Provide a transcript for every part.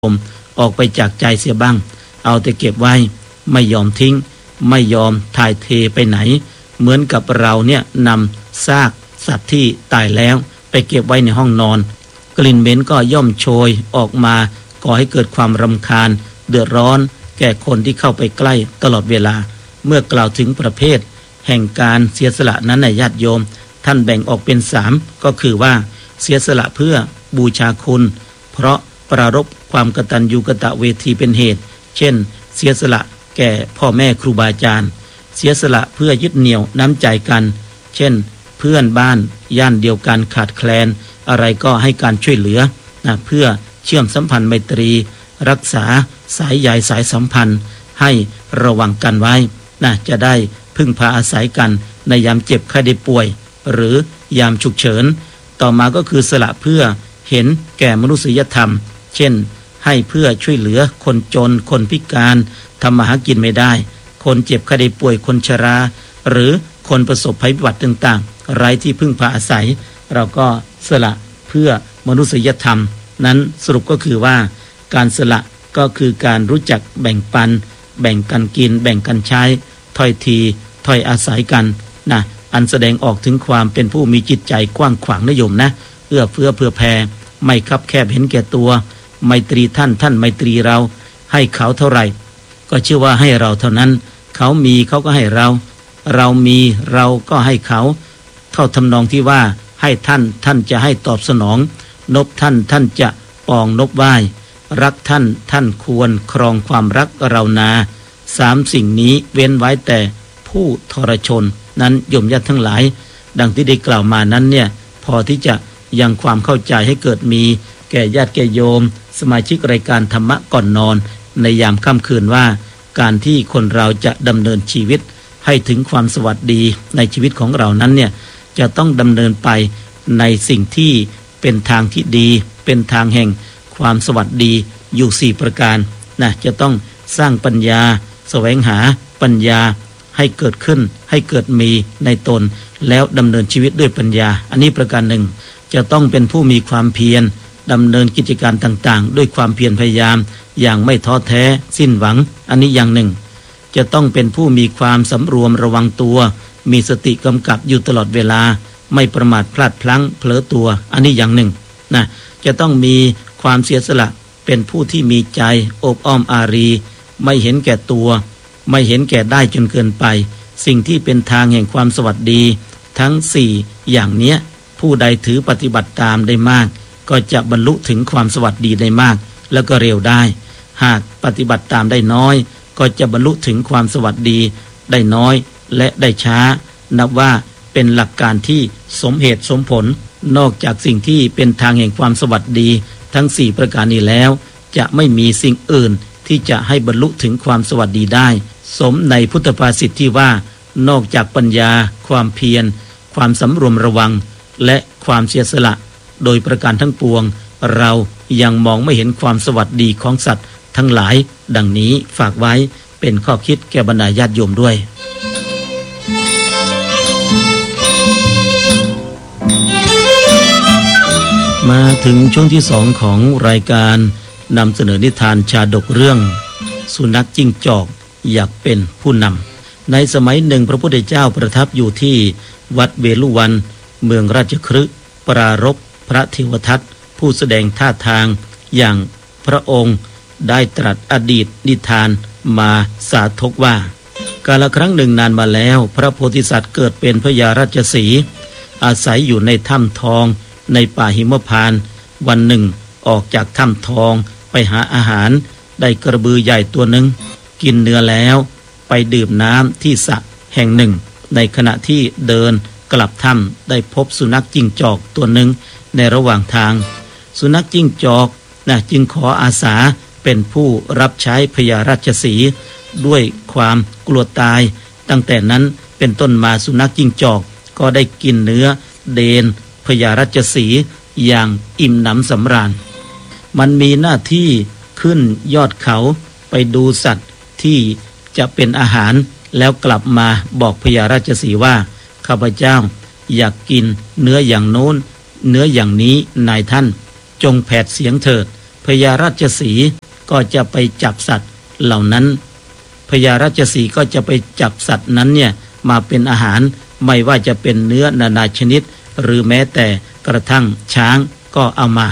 มออกไปจากใจเสียบ้างเอาแต่เก็บไว้ไม่ยอมทิ้งไม่ยอมถ่ายเทไปไหนเหมือนกับเราเนี่ยนำซากสัตว์ที่ตายแล้วไปเก็บไว้ในห้องนอนกลิ่นเหม็นก็ย่อมโชยออกมาก่อให้เกิดความรำคาญเดือดร้อนแก่คนที่เข้าไปใกล้ตลอดเวลาเมื่อกล่าวถึงประเภทแห่งการเสียสละนั้นในญาติโยมท่านแบ่งออกเป็น3ก็คือว่าเสียสละเพื่อบูชาคุณเพราะปรารภความกตัญญูกตเวทีเป็นเหตุเช่นเสียสละแก่พ่อแม่ครูบาอาจารย์เสียสละเพื่อยึดเหนี่ยวน้ำใจกันเช่นเพื่อนบ้านย่านเดียวกันขาดแคลนอะไรก็ให้การช่วยเหลือเพื่อเชื่อมสัมพันธ์ไมตรีรักษาสายใยสายสัมพันธ์ให้ระวังกันไว้จะได้พึ่งพาอาศัยกันในยามเจ็บไข้ได้ป่วยหรือยามฉุกเฉินต่อมาก็คือสละเพื่อเห็นแก่มนุษยธรรมเช่นให้เพื่อช่วยเหลือคนจนคนพิการทำมาหากินไม่ได้คนเจ็บไข้ได้ป่วยคนชราหรือคนประสบภัยพิบัติต่างๆไร้ที่พึ่งพาอาศัยเราก็สละเพื่อมนุษยธรรมนั้นสรุปก็คือว่าการสละก็คือการรู้จักแบ่งปันแบ่งกันกินแบ่งกันใช้ถ้อยทีถ้อยอาศัยกันอันแสดงออกถึงความเป็นผู้มีจิตใจกว้างขวางนะโยมเอื้อเฟื้อเผื่อแผ่ไม่คับแคบเห็นแก่ตัวไมตรีท่านไมตรีเราให้เขาเท่าไหร่ก็เชื่อว่าให้เราเท่านั้นเขามีเขาก็ให้เรามีเราก็ให้เขาเท่าทำนองที่ว่าให้ท่านจะให้ตอบสนองนบท่านจะปองนบไหว้รักท่านควรครองความรักเรานา3สิ่งนี้เว้นไว้แต่ผู้ทรชนนั้นโยมญาติทั้งหลายดังที่ได้กล่าวมานั้นเนี่ยพอที่จะยังความเข้าใจให้เกิดมีแก่ญาติแก่โยมสมาชิกรายการธรรมะก่อนนอนในยามค่ำคืนว่าการที่คนเราจะดำเนินชีวิตให้ถึงความสวัสดีในชีวิตของเรานั้นเนี่ยจะต้องดำเนินไปในสิ่งที่เป็นทางที่ดีเป็นทางแห่งความสวัสดีอยู่4ประการจะต้องสร้างปัญญาแสวงหาปัญญาให้เกิดขึ้นให้เกิดมีในตนแล้วดำเนินชีวิตด้วยปัญญาอันนี้ประการหนึ่งจะต้องเป็นผู้มีความเพียรดำเนินกิจการต่างๆด้วยความเพียรพยายามอย่างไม่ท้อแท้สิ้นหวังอันนี้อย่างหนึ่งจะต้องเป็นผู้มีความสำรวมระวังตัวมีสติกำกับอยู่ตลอดเวลาไม่ประมาทพลาดพลั้งเผลอตัวอันนี้อย่างหนึ่งจะต้องมีความเสียสละเป็นผู้ที่มีใจอบอ้อมอารีไม่เห็นแก่ตัวไม่เห็นแก่ได้จนเกินไปสิ่งที่เป็นทางแห่งความสวัสดีทั้ง4อย่างเนี้ยผู้ใดถือปฏิบัติตามได้มากก็จะบรรลุถึงความสวัสดีได้มากแล้วก็เร็วได้หากปฏิบัติตามได้น้อยก็จะบรรลุถึงความสวัสดีได้น้อยและได้ช้านับว่าเป็นหลักการที่สมเหตุสมผลนอกจากสิ่งที่เป็นทางแห่งความสวัสดีทั้ง4ประการนี้แล้วจะไม่มีสิ่งอื่นที่จะให้บรรลุถึงความสวัสดีได้สมในพุทธภาษิตที่ว่านอกจากปัญญาความเพียรความสำรวมระวังและความเสียสละโดยประการทั้งปวงเรายังมองไม่เห็นความสวัสดีของสัตว์ทั้งหลายดังนี้ฝากไว้เป็นข้อคิดแก่บรรดาญาติโยมด้วยมาถึงช่วงที่2ของรายการนำเสนอนิทานชาดกเรื่องสุนัขจิ้งจอกอยากเป็นผู้นำในสมัยหนึ่งพระพุทธเจ้าประทับอยู่ที่วัดเวฬุวันเมืองราชคฤห์ปรารภพระเทวทัตผู้แสดงท่าทางอย่างพระองค์ได้ตรัสอดีตนิทานมาสาธกว่ากาลครั้งหนึ่งนานมาแล้วพระโพธิสัตว์เกิดเป็นพญาราชสีห์อาศัยอยู่ในถ้ำทองในป่าหิมพานต์วันหนึ่งออกจากถ้ำทองไปหาอาหารได้กระบือใหญ่ตัวหนึ่งกินเนื้อแล้วไปดื่มน้ำที่สระแห่งหนึ่งในขณะที่เดินกลับถ้ำได้พบสุนัขจิ้งจอกตัวหนึ่งในระหว่างทางสุนัขจิ้งจอกจึงขออาสาเป็นผู้รับใช้พญาราชสีห์ด้วยความกลัวตายตั้งแต่นั้นเป็นต้นมาสุนัขจิ้งจอกก็ได้กินเนื้อเดนพญาราชสีห์อย่างอิ่มหนำสำราญมันมีหน้าที่ขึ้นยอดเขาไปดูสัตว์ที่จะเป็นอาหารแล้วกลับมาบอกพญาราชสีห์ว่าข้าพเจ้าอยากกินเนื้ออย่างโน้นเนื้ออย่างนี้นายท่านจงแผดเสียงเถิดพญาราชสีห์ก็จะไปจับสัตว์เหล่านั้นพญาราชสีห์ก็จะไปจับสัตว์นั้นเนี่ยมาเป็นอาหารไม่ว่าจะเป็นเนื้อนานาชนิดหรือแม้แต่กระทั่งช้างก็เอามา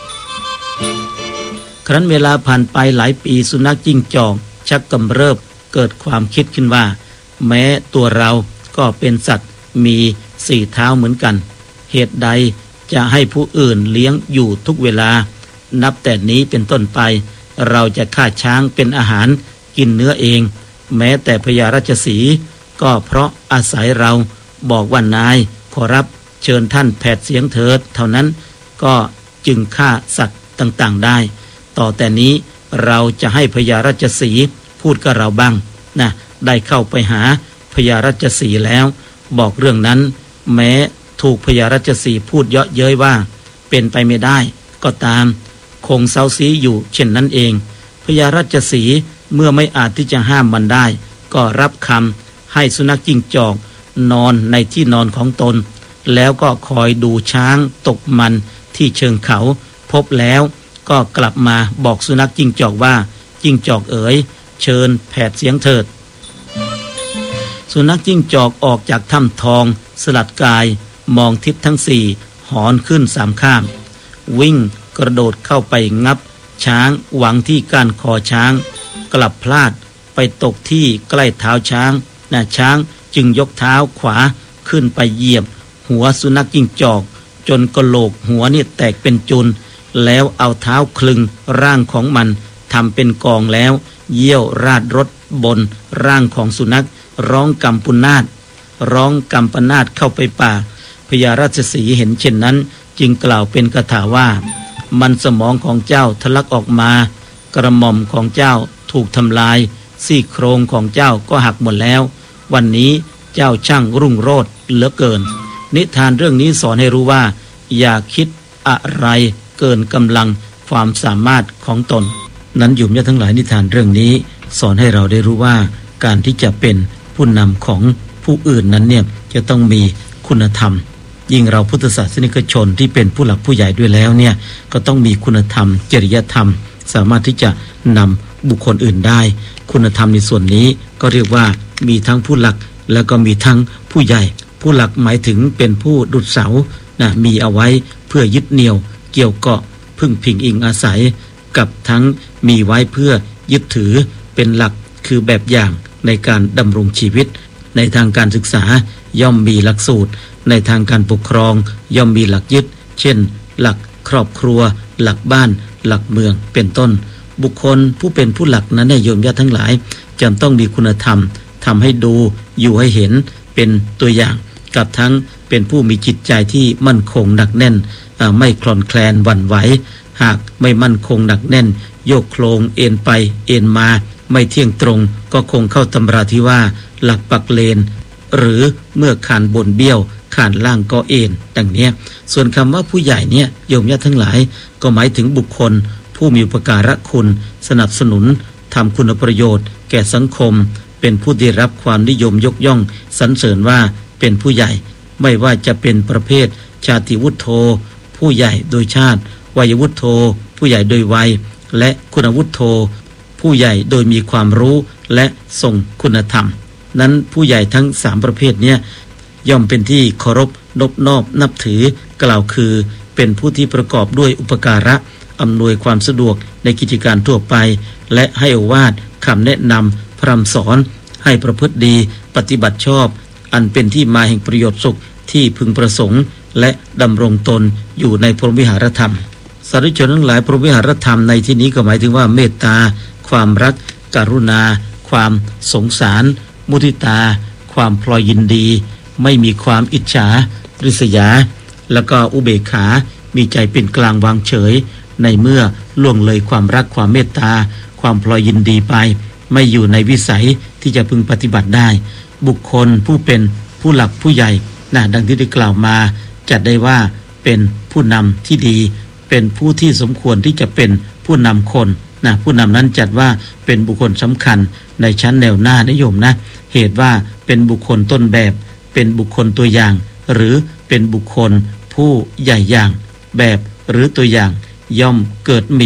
ครั้นเวลาผ่านไปหลายปีสุนัขจิ้งจอกชักกำเริบเกิดความคิดขึ้นว่าแม้ตัวเราก็เป็นสัตว์มีสี่เท้าเหมือนกันเหตุใดจะให้ผู้อื่นเลี้ยงอยู่ทุกเวลานับแต่นี้เป็นต้นไปเราจะฆ่าช้างเป็นอาหารกินเนื้อเองแม้แต่พญาราชสีห์ก็เพราะอาศัยเราบอกว่านายขอรับเชิญท่านแผดเสียงเถิดเท่านั้นก็จึงฆ่าสัตว์ต่างๆได้ต่อแต่นี้เราจะให้พญาราชสีห์พูดกับเราบ้างนะได้เข้าไปหาพญาราชสีห์แล้วบอกเรื่องนั้นแม้ถูกพญาราชสีห์พูดเยาะเย้ยว่าเป็นไปไม่ได้ก็ตามคงเซาซีอยู่เช่นนั้นเองพญาราชสีห์เมื่อไม่อาจที่จะห้ามมันได้ก็รับคำให้สุนัขจิ้งจอกนอนในที่นอนของตนแล้วก็คอยดูช้างตกมันที่เชิงเขาพบแล้วก็กลับมาบอกสุนัขจิ้งจอกว่าจิ้งจอกเอ๋ยเชิญแผดเสียงเถิดสุนัขจิ้งจอกออกจากถ้ำทองสลัดกายมองทิศทั้งสี่หอนขึ้นสามข้ามวิ่งกระโดดเข้าไปงับช้างหวังที่ก้านคอช้างกลับพลาดไปตกที่ใกล้เท้าช้างช้างจึงยกเท้าขวาขึ้นไปเหยียบหัวสุนัขจิ้งจอกจนกะโหลกหัวนี่แตกเป็นจุนแล้วเอาเท้าคลึงร่างของมันทำเป็นกองแล้วเยี่ยวราดรถบนร่างของสุนัขร้องกำปุนาศเข้าไปป่าพญาราชสีห์เห็นเช่นนั้นจึงกล่าวเป็นคาถาว่ามันสมองของเจ้าทะลักออกมากระหม่อมของเจ้าถูกทำลายซี่โครงของเจ้าก็หักหมดแล้ววันนี้เจ้าช่างรุ่งโรจน์เหลือเกินนิทานเรื่องนี้สอนให้รู้ว่าอย่าคิดอะไรเกินกำลังความสามารถของตนนั้นโยมญาติทั้งหลายนิทานเรื่องนี้สอนให้เราได้รู้ว่าการที่จะเป็นผู้นำของผู้อื่นนั้นเนี่ยจะต้องมีคุณธรรมยิ่งเราพุทธศาสนิกชนที่เป็นผู้หลักผู้ใหญ่ด้วยแล้วเนี่ยก็ต้องมีคุณธรรมจริยธรรมสามารถที่จะนำบุคคลอื่นได้คุณธรรมในส่วนนี้ก็เรียกว่ามีทั้งผู้หลักแล้วก็มีทั้งผู้ใหญ่ผู้หลักหมายถึงเป็นผู้ดุจเสามีเอาไว้เพื่อยึดเหนี่ยวเกี่ยวเกาะพึ่งพิงอิงอาศัยกับทั้งมีไว้เพื่อยึดถือเป็นหลักคือแบบอย่างในการดำรงชีวิตในทางการศึกษาย่อมมีหลักสูตรในทางการปกครองย่อมมีหลักยึดเช่นหลักครอบครัวหลักบ้านหลักเมืองเป็นต้นบุคคลผู้เป็นผู้หลักนั้นโยมญาติทั้งหลายจำต้องมีคุณธรรมทำให้ดูอยู่ให้เห็นเป็นตัวอย่างกับทั้งเป็นผู้มีจิตใจที่มั่นคงหนักแน่นไม่คลอนแคลนหวั่นไหวหากไม่มั่นคงหนักแน่นโยกโคลงเอ็นไปเอ็นมาไม่เที่ยงตรงก็คงเข้าตำราที่ว่าหลักปักเลนหรือเมื่อขานบนเบี้ยวขานล่างก็เอ็นดังนี้ส่วนคำว่าผู้ใหญ่เนี่ยโยมญาติทั้งหลายก็หมายถึงบุคคลผู้มีอุปการะคุณสนับสนุนทำคุณประโยชน์แก่สังคมเป็นผู้ได้รับความนิยมยกย่องสรรเสริญว่าเป็นผู้ใหญ่ไม่ว่าจะเป็นประเภทชาติวุฒโธผู้ใหญ่โดยชาติวัยวุฒโธผู้ใหญ่โดยวัยและคุณวุฒโธผู้ใหญ่โดยมีความรู้และทรงคุณธรรมนั้นผู้ใหญ่ทั้ง3ประเภทนี้ย่อมเป็นที่เคารพนบนอบนับถือกล่าวคือเป็นผู้ที่ประกอบด้วยอุปการะอำนวยความสะดวกในกิจการทั่วไปและให้โอวาทคำแนะนำพร่ำสอนให้ประพฤติดีปฏิบัติชอบอันเป็นที่มาแห่งประโยชน์สุขที่พึงประสงค์และดำรงตนอยู่ในพรหมวิหารธรรมสาธุชนทั้งหลายพรหมวิหารธรรมในที่นี้ก็หมายถึงว่าเมตตาความรักกรุณาความสงสารมุทิตาความพลอยยินดีไม่มีความอิจฉาริษยาแล้วก็อุเบกขามีใจเป็นกลางวางเฉยในเมื่อล่วงเลยความรักความเมตตาความพลอยยินดีไปไม่อยู่ในวิสัยที่จะพึงปฏิบัติได้บุคคลผู้เป็นผู้หลักผู้ใหญ่ดังที่ได้กล่าวมาจัดได้ว่าเป็นผู้นำที่ดีเป็นผู้ที่สมควรที่จะเป็นผู้นำคนผู้นำนั้นจัดว่าเป็นบุคคลสำคัญในชั้นแนวหน้านิยมเหตุว่าเป็นบุคคลต้นแบบเป็นบุคคลตัวอย่างหรือเป็นบุคคลผู้ใหญ่อย่างแบบหรือตัวอย่างย่อมเกิดมี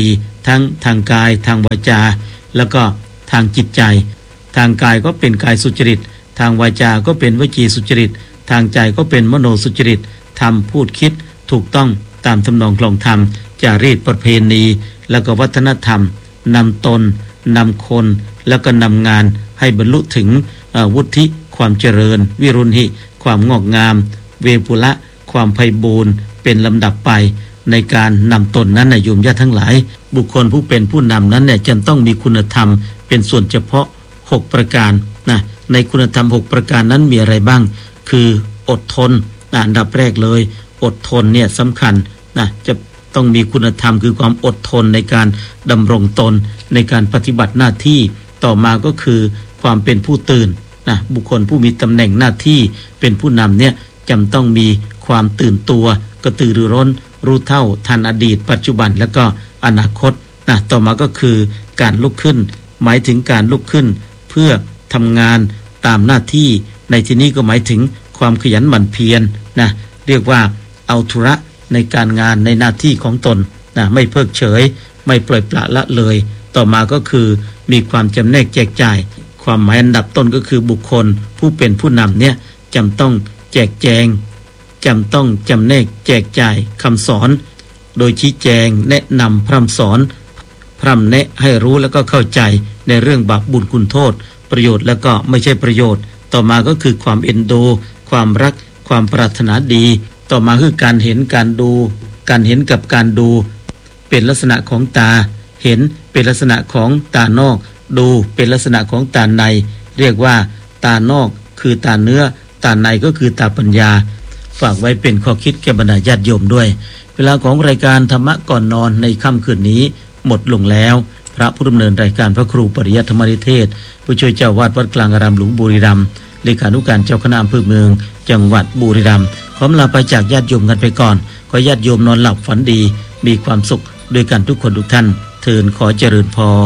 ทั้งทางกายทางวาจาแล้วก็ทางจิตใจทางกายก็เป็นกายสุจริตทางวาจาก็เป็นวจีสุจริตทางใจก็เป็นมโนสุจริตทำพูดคิดถูกต้องตามทำนองคลองธรรมจารีตประเพณีแล้วก็วัฒนธรรมนำตนนำคนแล้วก็นำงานให้บรรลุถึงวุฒิความเจริญวิรุณหิความงอกงามเวปุละความไพบูรณ์เป็นลำดับไปในการนำตนนั้นโยมญาติทั้งหลายบุคคลผู้เป็นผู้นำนั้นเนี่ยจะต้องมีคุณธรรมเป็นส่วนเฉพาะ6ประการนะในคุณธรรม6ประการนั้นมีอะไรบ้างคืออดทนอันดับแรกเลยอดทนเนี่ยสำคัญนะจะต้องมีคุณธรรมคือความอดทนในการดำรงตนในการปฏิบัติหน้าที่ต่อมาก็คือความเป็นผู้ตื่นนะบุคคลผู้มีตำแหน่งหน้าที่เป็นผู้นำเนี่ยจำต้องมีความตื่นตัวกระตือรือร้นรู้เท่าทันอดีตปัจจุบันแล้วก็อนาคตนะต่อมาก็คือการลุกขึ้นหมายถึงการลุกขึ้นเพื่อทำงานตามหน้าที่ในที่นี้ก็หมายถึงความขยันหมั่นเพียรนะเรียกว่าเอาธุระในการงานในหน้าที่ของตนนะไม่เพิกเฉยไม่ปล่อยปละละเลยต่อมาก็คือมีความจำแนกแจกจ่ายความหมายอันดับต้นก็คือบุคคลผู้เป็นผู้นำเนี่ยจำต้องแจกแจงจำต้องจำแนกแจกจ่ายคำสอนโดยชี้แจงแนะนำพร่ำสอนพร่ำแนะให้รู้แล้วก็เข้าใจในเรื่องบาปบุญคุณโทษประโยชน์แล้วก็ไม่ใช่ประโยชน์ต่อมาก็คือความเอ็นดูความรักความปรารถนาดีต่อมาคือการเห็นการดูการเห็นกับการดูเป็นลักษณะของตาเห็นเป็นลักษณะของตานอกดูเป็นลักษณะของตาในเรียกว่าตานอกคือตาเนื้อตาในก็คือตาปัญญาฝากไว้เป็นข้อคิดแก่บรรดาญาติโยมด้วยเวลาของรายการธรรมะก่อนนอนในค่ำคืนนี้หมดลงแล้วพระผู้ดำเนินรายการพระครูปริยัติธรรมนิเทศผู้ช่วยเจ้าวาดวัดกลางอารามหลวงบุรีรัมย์เลขานุการเจ้าคณะอำเภอเมืองจังหวัดบุรีรัมย์ขอลาไปจากญาติโยมกันไปก่อนขอญาติโยมนอนหลับฝันดีมีความสุขด้วยกันทุกคนทุกท่านเทินขอเจริญพร